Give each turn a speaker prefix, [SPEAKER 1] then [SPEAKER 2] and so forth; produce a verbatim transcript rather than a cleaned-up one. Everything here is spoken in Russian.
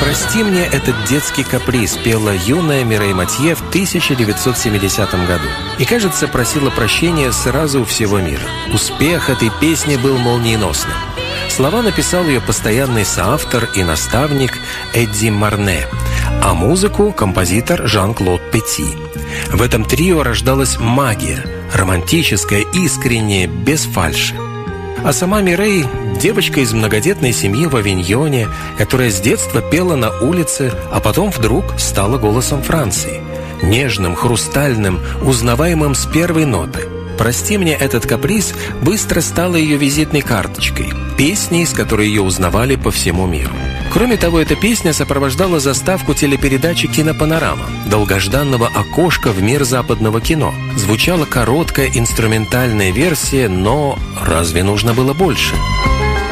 [SPEAKER 1] «Прости мне этот детский каприз» пела юная Мирей Матье в тысяча девятьсот семидесятом году. И, кажется, просила прощения сразу у всего мира. Успех этой песни был молниеносным. Слова написал ее постоянный соавтор и наставник Эдди Марне, а музыку – композитор Жан-Клод Петти. В этом трио рождалась магия, романтическая, искренняя, без фальши. А сама Мирей – девочка из многодетной семьи в Авиньоне, которая с детства пела на улице, а потом вдруг стала голосом Франции. Нежным, хрустальным, узнаваемым с первой ноты. «Прости мне этот каприз» быстро стала ее визитной карточкой, песней, с которой ее узнавали по всему миру. Кроме того, эта песня сопровождала заставку телепередачи «Кинопанорама», долгожданного окошка в мир западного кино. Звучала короткая инструментальная версия, но разве нужно было больше?